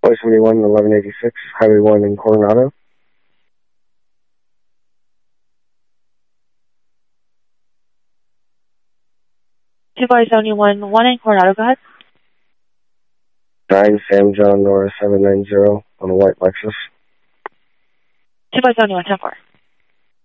71, 1186, Highway 1 in Coronado. Two five 71, 1 in Coronado, go ahead. 9 Sam John Nora 790 on a white Lexus. 2 5 71, 10 4.